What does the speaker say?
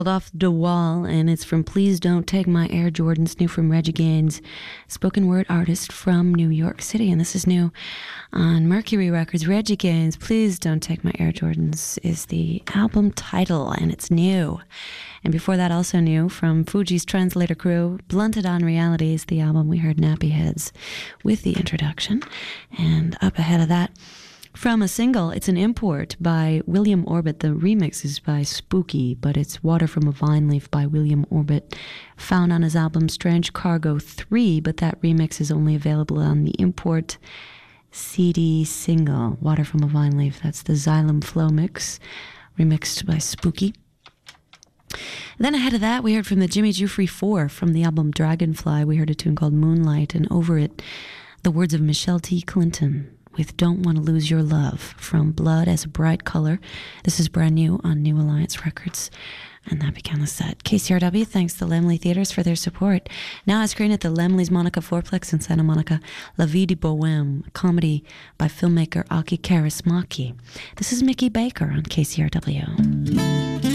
Off the Wall, and it's from Please Don't Take My Air Jordans, new from Reggie Gaines, spoken word artist from New York City, and this is new on Mercury Records. Reggie Gaines, Please Don't Take My Air Jordans is the album title, and it's new. And before that, also new from Fuji's Translator Crew, Blunted on Reality is the album. We heard Nappy Heads with the introduction, and up ahead of that, from a single, it's an import by William Orbit. The remix is by Spooky, but it's Water from a Vine Leaf by William Orbit, found on his album Strange Cargo 3, but that remix is only available on the import CD single, Water from a Vine Leaf. That's the Xylem Flow mix, remixed by Spooky. Then ahead of that, we heard from the Jimmy Jufree 4 from the album Dragonfly. We heard a tune called Moonlight, and over it, the words of Michelle T. Clinton with Don't Want to Lose Your Love from Blood as a Bright Color. This is brand new on New Alliance Records. And that began the set. KCRW thanks the Laemmle Theaters for their support. Now on screen at the Laemmle's Monica Fourplex in Santa Monica, La Vie de Bohème, a comedy by filmmaker Aki Kaurismäki. This is Mickey Baker on KCRW.